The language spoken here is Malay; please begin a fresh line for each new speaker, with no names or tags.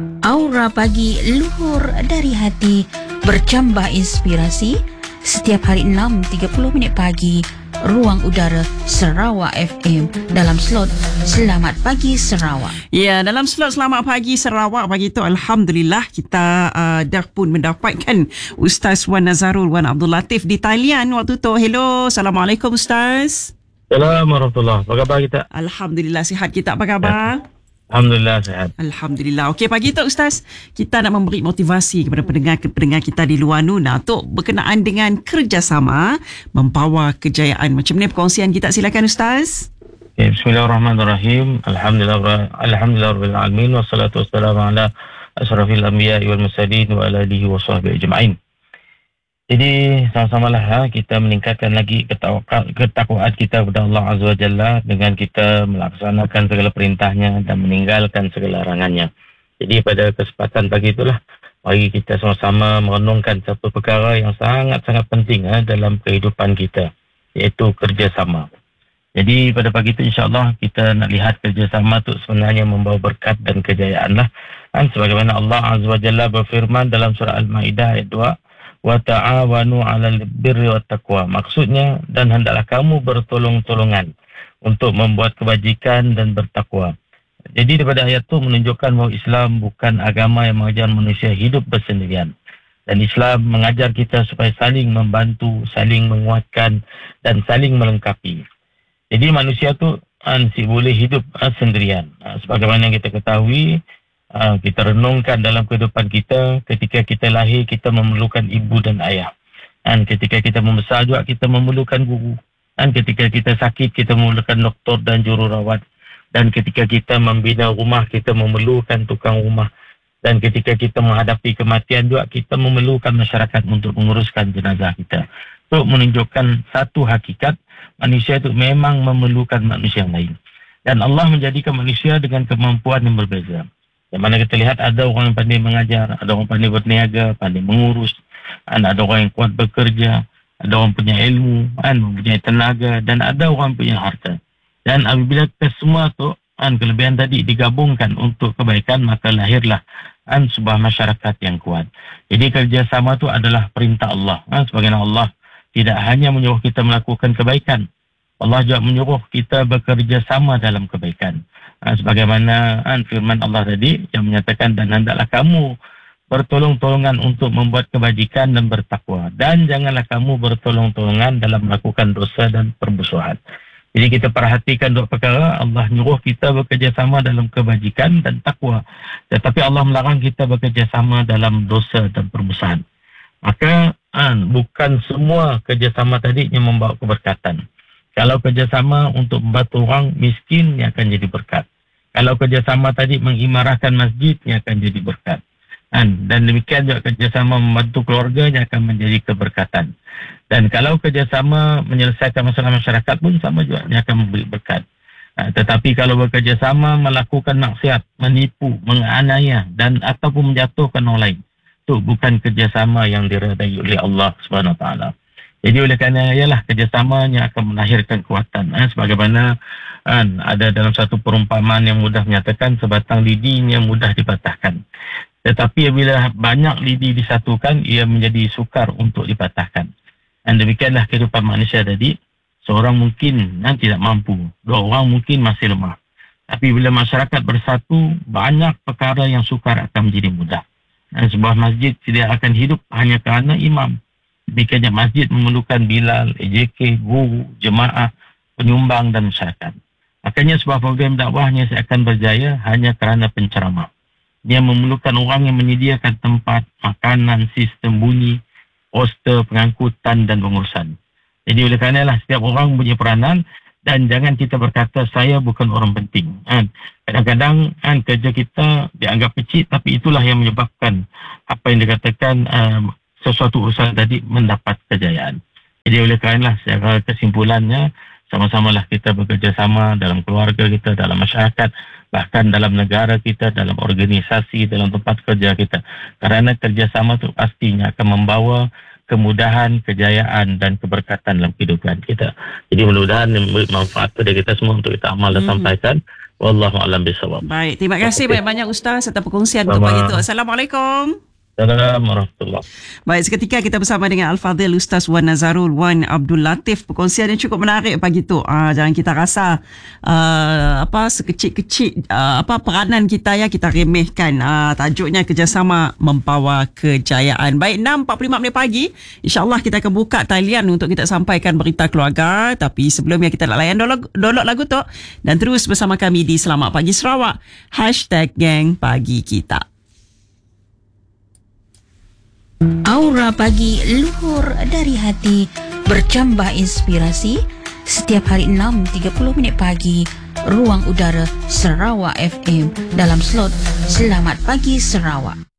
Aura pagi luhur dari hati, bercambah inspirasi. Setiap hari 6.30 minit pagi, Ruang Udara Sarawak FM dalam slot Selamat Pagi Sarawak.
Ya, dalam slot Selamat Pagi Sarawak pagi itu, Alhamdulillah kita dah pun mendapatkan Ustaz Wan Nazarul Wan Abdul Latif di Thailand waktu tu. Hello, Assalamualaikum Ustaz.
Assalamualaikum warahmatullahi. Apa khabar kita?
Alhamdulillah sihat. Kita apa khabar?
Alhamdulillah sihat.
Alhamdulillah. Okey, pagi tu Ustaz, kita nak memberi motivasi kepada pendengar kita di luar Nuna untuk berkenaan dengan kerjasama membawa kejayaan. Macam mana perkongsian kita? Silakan Ustaz.
Okay, bismillahirrahmanirrahim. Alhamdulillahirabbil alamin wassalatu wassalamu ala asyrafil anbiya'i wal mursalin wa ala alihi washabbihi ajma'in. Jadi sama-samalah kita meningkatkan lagi ketakwaan kita kepada Allah Azza wa Jalla dengan kita melaksanakan segala perintahnya dan meninggalkan segala larangannya. Jadi pada kesempatan pagi itulah, mari kita sama-sama merenungkan satu perkara yang sangat-sangat penting dalam kehidupan kita, iaitu kerjasama. Jadi pada pagi itu insya-Allah kita nak lihat kerjasama itu sebenarnya membawa berkat dan kejayaan lah. Sebagaimana Allah Azza wa Jalla berfirman dalam surah Al-Maidah ayat 2, wa ta'awanu 'alal birri wat taqwa. Maksudnya, dan hendaklah kamu bertolong-tolongan untuk membuat kebajikan dan bertakwa. Jadi daripada ayat itu menunjukkan bahawa Islam bukan agama yang mengajar manusia hidup bersendirian. Dan Islam mengajar kita supaya saling membantu, saling menguatkan dan saling melengkapi. Jadi manusia tu boleh hidup sendirian. Sebagaimana yang kita ketahui, kita renungkan dalam kehidupan kita, ketika kita lahir kita memerlukan ibu dan ayah. Dan ketika kita membesar juga kita memerlukan guru. Dan ketika kita sakit kita memerlukan doktor dan jururawat. Dan ketika kita membina rumah kita memerlukan tukang rumah. Dan ketika kita menghadapi kematian juga kita memerlukan masyarakat untuk menguruskan jenazah kita. Untuk menunjukkan satu hakikat, manusia itu memang memerlukan manusia yang lain. Dan Allah menjadikan manusia dengan kemampuan yang berbeza. Yang mana kita lihat ada orang yang pandai mengajar, ada orang pandai berniaga, pandai mengurus, ada orang yang kuat bekerja, ada orang punya ilmu, mempunyai tenaga, dan ada orang punya harta. Dan apabila kesemua tu kelebihan tadi digabungkan untuk kebaikan, maka lahirlah sebuah masyarakat yang kuat. Jadi kerjasama itu adalah perintah Allah. Sebagaimana Allah tidak hanya menyuruh kita melakukan kebaikan, Allah juga menyuruh kita bekerja sama dalam kebaikan. Sebagaimana firman Allah tadi yang menyatakan, dan hendaklah kamu bertolong-tolongan untuk membuat kebajikan dan bertakwa, dan janganlah kamu bertolong-tolongan dalam melakukan dosa dan permusuhan. Jadi kita perhatikan dua perkara. Allah nyuruh kita bekerja sama dalam kebajikan dan takwa, tetapi Allah melarang kita bekerja sama dalam dosa dan permusuhan. Maka bukan semua kerjasama tadi yang membawa keberkatan. Kalau kerjasama untuk membantu orang miskin, yang akan jadi berkat. Kalau kerjasama tadi mengimarahkan masjid, yang akan jadi berkat. Dan demikian juga kerjasama membantu keluarga, yang akan menjadi keberkatan. Dan kalau kerjasama menyelesaikan masalah masyarakat pun sama juga, yang akan memberi berkat. Tetapi kalau bekerjasama melakukan maksiat, menipu, menganiaya dan ataupun menjatuhkan orang lain, itu bukan kerjasama yang diredai oleh Allah SWT. Jadi oleh kerana ialah kerjasama yang akan melahirkan kekuatan. Sebagaimana ada dalam satu perumpamaan yang mudah menyatakan, sebatang lidinya mudah dipatahkan. Tetapi apabila banyak lidi disatukan, ia menjadi sukar untuk dipatahkan. Dan demikianlah kehidupan manusia tadi. Seorang mungkin tidak mampu, dua orang mungkin masih lemah. Tapi bila masyarakat bersatu, banyak perkara yang sukar akan menjadi mudah. Dan sebuah masjid tidak akan hidup hanya kerana imam. Demikiannya masjid memerlukan bilal, EJK, guru, jemaah, penyumbang dan masyarakat. Makanya sebuah program dakwahnya akan berjaya hanya kerana penceramah. Dia memerlukan orang yang menyediakan tempat, makanan, sistem bunyi, poster, pengangkutan dan pengurusan. Jadi oleh kerana setiap orang punya peranan, dan jangan kita berkata saya bukan orang penting. Kadang-kadang kerja kita dianggap kecil, tapi itulah yang menyebabkan apa yang dikatakan sesuatu usaha tadi mendapat kejayaan. Jadi oleh kerana secara kesimpulannya, sama-samalah kita bekerja sama dalam keluarga kita, dalam masyarakat, bahkan dalam negara kita, dalam organisasi, dalam tempat kerja kita. Kerana kerjasama itu pastinya akan membawa kemudahan, kejayaan dan keberkatan dalam kehidupan kita. Jadi mudah-mudahan manfaat kepada kita semua untuk kita amal dan sampaikan. Wallahu a'lam bishawab.
Baik, terima kasih banyak-banyak Ustaz atas perkongsian untuk
Sama.
pagi tu. Assalamualaikum.
Assalamualaikum warahmatullahi.
Baik, seketika kita bersama dengan Al-Fadhil Ustaz Wan Nazarul Wan Abdul Latif. Perkongsian yang cukup menarik pagi tu. Jangan kita rasa sekecil-kecil peranan kita ya kita remehkan. Tajuknya kerjasama membawa kejayaan. Baik, 6.45 pagi. InsyaAllah kita akan buka talian untuk kita sampaikan berita keluarga. Tapi sebelumnya kita nak layan download lagu tu. Dan terus bersama kami di Selamat Pagi Sarawak. #Gang Pagi Kita.
Aura pagi luhur dari hati bercambah inspirasi setiap hari 6.30 pagi ruang udara Sarawak FM dalam slot Selamat Pagi Sarawak.